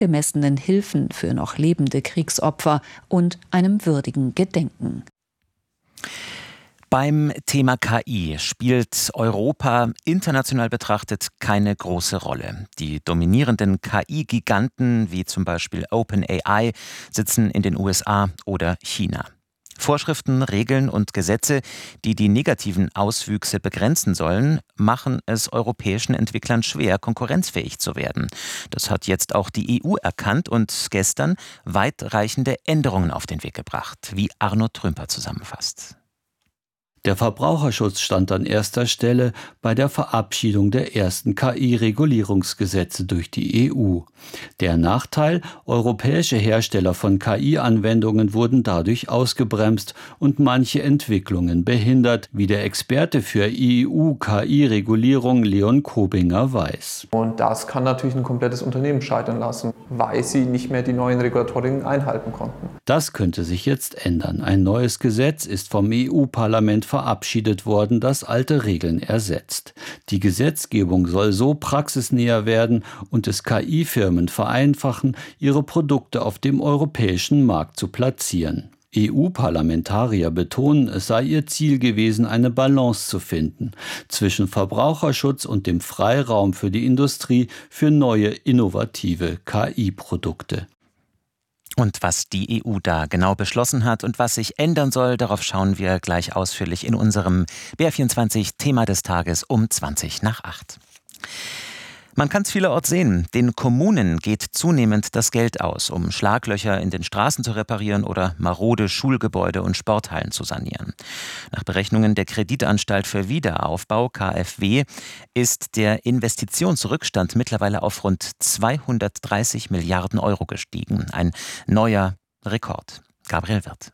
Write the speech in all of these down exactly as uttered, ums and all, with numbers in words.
angemessenen Hilfen für noch lebende Kriegsopfer und einem würdigen Gedenken. Beim Thema K I spielt Europa international betrachtet keine große Rolle. Die dominierenden K I-Giganten wie zum Beispiel OpenAI sitzen in den U S A oder China. Vorschriften, Regeln und Gesetze, die die negativen Auswüchse begrenzen sollen, machen es europäischen Entwicklern schwer, konkurrenzfähig zu werden. Das hat jetzt auch die E U erkannt und gestern weitreichende Änderungen auf den Weg gebracht, wie Arno Trümper zusammenfasst. Der Verbraucherschutz stand an erster Stelle bei der Verabschiedung der ersten K I-Regulierungsgesetze durch die E U. Der Nachteil: Europäische Hersteller von K I-Anwendungen wurden dadurch ausgebremst und manche Entwicklungen behindert, wie der Experte für E U-K I-Regulierung Leon Kobinger weiß. Und das kann natürlich ein komplettes Unternehmen scheitern lassen, weil sie nicht mehr die neuen Regulatorien einhalten konnten. Das könnte sich jetzt ändern. Ein neues Gesetz ist vom E U-Parlament verabschiedet worden, das alte Regeln ersetzt. Die Gesetzgebung soll so praxisnäher werden und es K I-Firmen vereinfachen, ihre Produkte auf dem europäischen Markt zu platzieren. E U-Parlamentarier betonen, es sei ihr Ziel gewesen, eine Balance zu finden zwischen Verbraucherschutz und dem Freiraum für die Industrie für neue, innovative K I-Produkte. Und was die E U da genau beschlossen hat und was sich ändern soll, darauf schauen wir gleich ausführlich in unserem B R vierundzwanzig Thema des Tages um zwanzig nach acht. Man kann es vielerorts sehen. Den Kommunen geht zunehmend das Geld aus, um Schlaglöcher in den Straßen zu reparieren oder marode Schulgebäude und Sporthallen zu sanieren. Nach Berechnungen der Kreditanstalt für Wiederaufbau K f W ist der Investitionsrückstand mittlerweile auf rund zweihundertdreißig Milliarden Euro gestiegen. Ein neuer Rekord. Gabriel Wirth.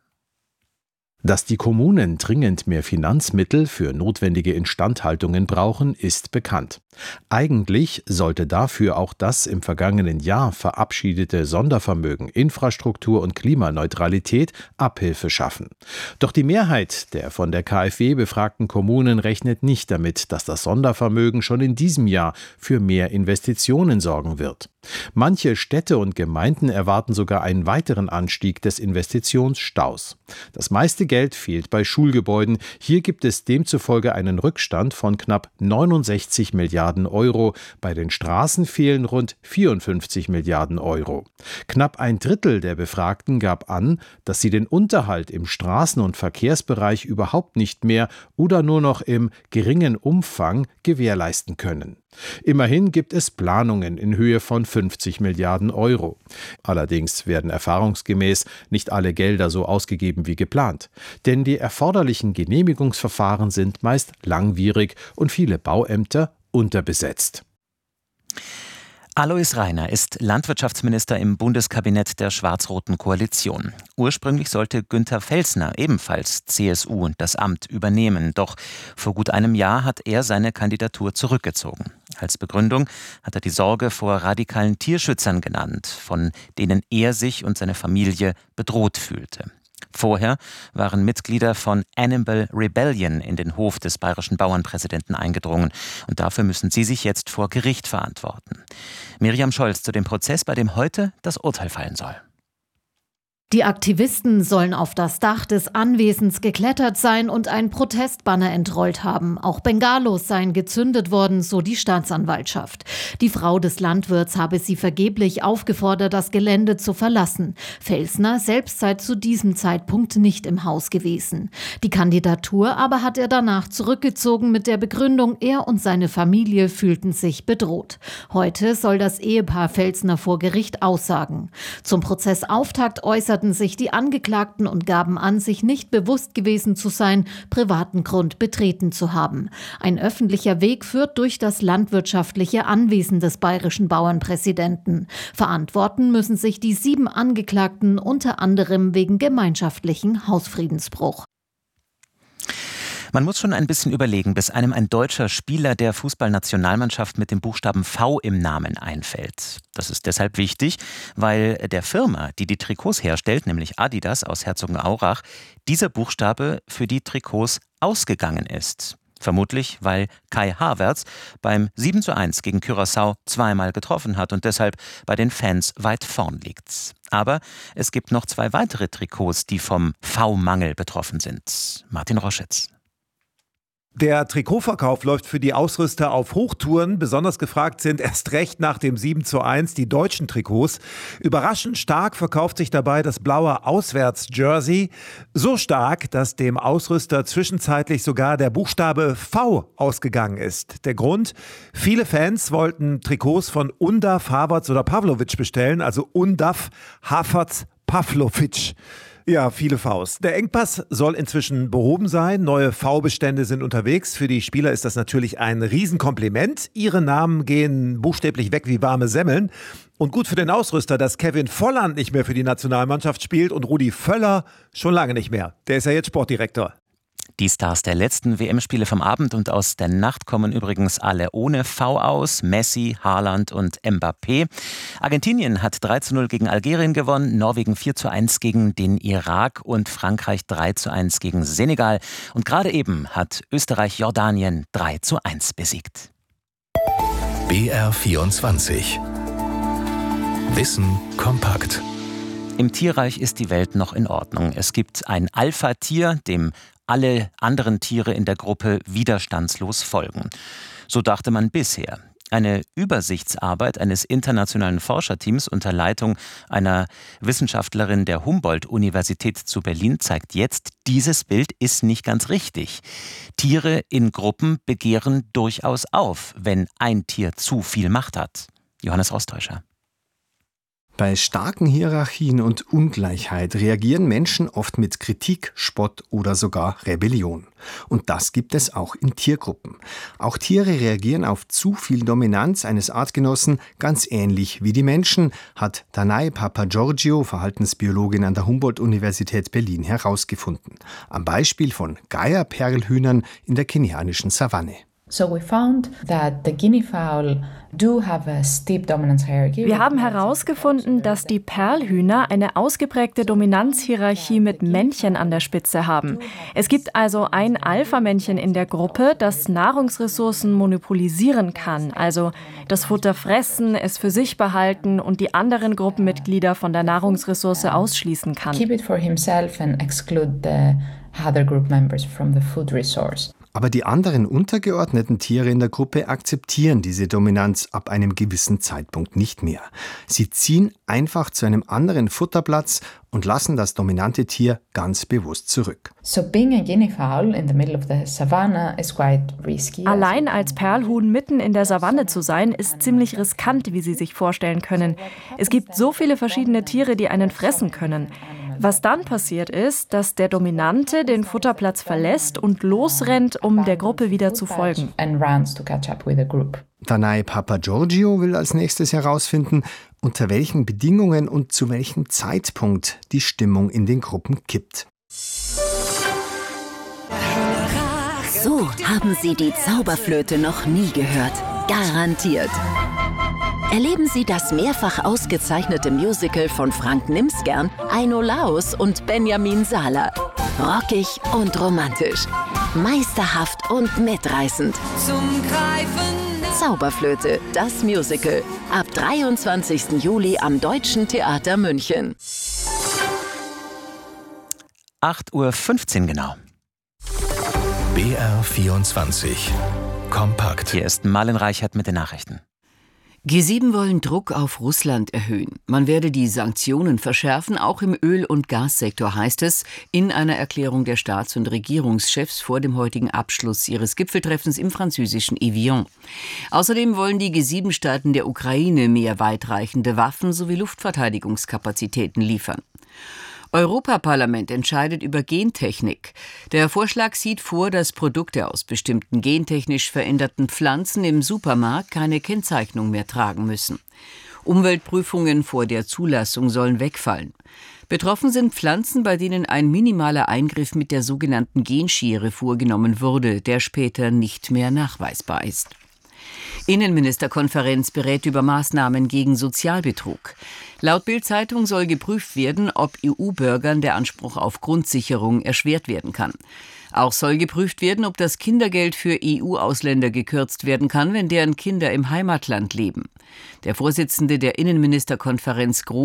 Dass die Kommunen dringend mehr Finanzmittel für notwendige Instandhaltungen brauchen, ist bekannt. Eigentlich sollte dafür auch das im vergangenen Jahr verabschiedete Sondervermögen Infrastruktur und Klimaneutralität Abhilfe schaffen. Doch die Mehrheit der von der K f W befragten Kommunen rechnet nicht damit, dass das Sondervermögen schon in diesem Jahr für mehr Investitionen sorgen wird. Manche Städte und Gemeinden erwarten sogar einen weiteren Anstieg des Investitionsstaus. Das meiste Geld fehlt bei Schulgebäuden. Hier gibt es demzufolge einen Rückstand von knapp neunundsechzig Milliarden Euro. Bei den Straßen fehlen rund vierundfünfzig Milliarden Euro. Knapp ein Drittel der Befragten gab an, dass sie den Unterhalt im Straßen- und Verkehrsbereich überhaupt nicht mehr oder nur noch im geringen Umfang gewährleisten können. Immerhin gibt es Planungen in Höhe von fünfzig Milliarden Euro. Allerdings werden erfahrungsgemäß nicht alle Gelder so ausgegeben wie geplant. Denn die erforderlichen Genehmigungsverfahren sind meist langwierig und viele Bauämter unterbesetzt. Alois Rainer ist Landwirtschaftsminister im Bundeskabinett der schwarz-roten Koalition. Ursprünglich sollte Günther Felsner, ebenfalls C S U, das Amt übernehmen. Doch vor gut einem Jahr hat er seine Kandidatur zurückgezogen. Als Begründung hat er die Sorge vor radikalen Tierschützern genannt, von denen er sich und seine Familie bedroht fühlte. Vorher waren Mitglieder von Animal Rebellion in den Hof des bayerischen Bauernpräsidenten eingedrungen. Und dafür müssen sie sich jetzt vor Gericht verantworten. Miriam Scholz zu dem Prozess, bei dem heute das Urteil fallen soll. Die Aktivisten sollen auf das Dach des Anwesens geklettert sein und ein Protestbanner entrollt haben. Auch Bengalos seien gezündet worden, so die Staatsanwaltschaft. Die Frau des Landwirts habe sie vergeblich aufgefordert, das Gelände zu verlassen. Felsner selbst sei zu diesem Zeitpunkt nicht im Haus gewesen. Die Kandidatur aber hat er danach zurückgezogen mit der Begründung, er und seine Familie fühlten sich bedroht. Heute soll das Ehepaar Felsner vor Gericht aussagen. Zum Prozessauftakt äußert sich die Angeklagten und gaben an, sich nicht bewusst gewesen zu sein, privaten Grund betreten zu haben. Ein öffentlicher Weg führt durch das landwirtschaftliche Anwesen des bayerischen Bauernpräsidenten. Verantworten müssen sich die sieben Angeklagten unter anderem wegen gemeinschaftlichen Hausfriedensbruch. Man muss schon ein bisschen überlegen, bis einem ein deutscher Spieler der Fußballnationalmannschaft mit dem Buchstaben V im Namen einfällt. Das ist deshalb wichtig, weil der Firma, die die Trikots herstellt, nämlich Adidas aus Herzogenaurach, dieser Buchstabe für die Trikots ausgegangen ist. Vermutlich, weil Kai Havertz beim sieben zu eins gegen Curaçao zweimal getroffen hat und deshalb bei den Fans weit vorn liegt. Aber es gibt noch zwei weitere Trikots, die vom V-Mangel betroffen sind. Martin Roschitz. Der Trikotverkauf läuft für die Ausrüster auf Hochtouren. Besonders gefragt sind erst recht nach dem sieben zu eins die deutschen Trikots. Überraschend stark verkauft sich dabei das blaue Auswärts-Jersey. So stark, dass dem Ausrüster zwischenzeitlich sogar der Buchstabe V ausgegangen ist. Der Grund? Viele Fans wollten Trikots von Undav, Havertz oder Pavlovic bestellen, also Undav, Havertz, Pavlovic. Ja, viele Vs. Der Engpass soll inzwischen behoben sein. Neue V-Bestände sind unterwegs. Für die Spieler ist das natürlich ein Riesenkompliment. Ihre Namen gehen buchstäblich weg wie warme Semmeln. Und gut für den Ausrüster, dass Kevin Volland nicht mehr für die Nationalmannschaft spielt und Rudi Völler schon lange nicht mehr. Der ist ja jetzt Sportdirektor. Die Stars der letzten W M-Spiele vom Abend und aus der Nacht kommen übrigens alle ohne V aus. Messi, Haaland und Mbappé. Argentinien hat drei zu null gegen Algerien gewonnen, Norwegen vier zu eins gegen den Irak und Frankreich drei zu eins gegen Senegal. Und gerade eben hat Österreich Jordanien drei zu eins besiegt. B R vierundzwanzig. Wissen kompakt. Im Tierreich ist die Welt noch in Ordnung. Es gibt ein Alpha-Tier, dem alle anderen Tiere in der Gruppe widerstandslos folgen. So dachte man bisher. Eine Übersichtsarbeit eines internationalen Forscherteams unter Leitung einer Wissenschaftlerin der Humboldt-Universität zu Berlin zeigt jetzt, dieses Bild ist nicht ganz richtig. Tiere in Gruppen begehren durchaus auf, wenn ein Tier zu viel Macht hat. Johannes Rostäuscher. Bei starken Hierarchien und Ungleichheit reagieren Menschen oft mit Kritik, Spott oder sogar Rebellion. Und das gibt es auch in Tiergruppen. Auch Tiere reagieren auf zu viel Dominanz eines Artgenossen ganz ähnlich wie die Menschen, hat Danai Papagiorgio, Verhaltensbiologin an der Humboldt-Universität Berlin, herausgefunden. Am Beispiel von Geierperlhühnern in der kenianischen Savanne. So we found that the guinea fowl do have a steep dominance hierarchy. Wir haben herausgefunden, dass die Perlhühner eine ausgeprägte Dominanzhierarchie mit Männchen an der Spitze haben. Es gibt also ein Alpha-Männchen in der Gruppe, das Nahrungsressourcen monopolisieren kann, also das Futter fressen, es für sich behalten und die anderen Gruppenmitglieder von der Nahrungsressource ausschließen kann. Keep it for himself and exclude the other group members from the food resource. Aber die anderen untergeordneten Tiere in der Gruppe akzeptieren diese Dominanz ab einem gewissen Zeitpunkt nicht mehr. Sie ziehen einfach zu einem anderen Futterplatz und lassen das dominante Tier ganz bewusst zurück. So being a guinea fowl in the middle of the savannah is quite risky. Allein als Perlhuhn mitten in der Savanne zu sein, ist ziemlich riskant, wie Sie sich vorstellen können. Es gibt so viele verschiedene Tiere, die einen fressen können. Was dann passiert ist, dass der Dominante den Futterplatz verlässt und losrennt, um der Gruppe wieder zu folgen. Danai Papagiorgio will als nächstes herausfinden, unter welchen Bedingungen und zu welchem Zeitpunkt die Stimmung in den Gruppen kippt. So haben Sie die Zauberflöte noch nie gehört. Garantiert. Erleben Sie das mehrfach ausgezeichnete Musical von Frank Nimsgern, Aino Laos und Benjamin Sala. Rockig und romantisch, meisterhaft und mitreißend. Zum Greifen. Zauberflöte, das Musical. Ab dreiundzwanzigsten Juli am Deutschen Theater München. acht Uhr fünfzehn genau. B R vierundzwanzig. Kompakt. Hier ist Marlen Reichert mit den Nachrichten. G sieben wollen Druck auf Russland erhöhen. Man werde die Sanktionen verschärfen, auch im Öl- und Gassektor, heißt es, in einer Erklärung der Staats- und Regierungschefs vor dem heutigen Abschluss ihres Gipfeltreffens im französischen Evian. Außerdem wollen die G sieben Staaten der Ukraine mehr weitreichende Waffen sowie Luftverteidigungskapazitäten liefern. Europaparlament entscheidet über Gentechnik. Der Vorschlag sieht vor, dass Produkte aus bestimmten gentechnisch veränderten Pflanzen im Supermarkt keine Kennzeichnung mehr tragen müssen. Umweltprüfungen vor der Zulassung sollen wegfallen. Betroffen sind Pflanzen, bei denen ein minimaler Eingriff mit der sogenannten Genschere vorgenommen wurde, der später nicht mehr nachweisbar ist. Innenministerkonferenz berät über Maßnahmen gegen Sozialbetrug. Laut Bild-Zeitung soll geprüft werden, ob E U-Bürgern der Anspruch auf Grundsicherung erschwert werden kann. Auch soll geprüft werden, ob das Kindergeld für E U-Ausländer gekürzt werden kann, wenn deren Kinder im Heimatland leben. Der Vorsitzende der Innenministerkonferenz Groß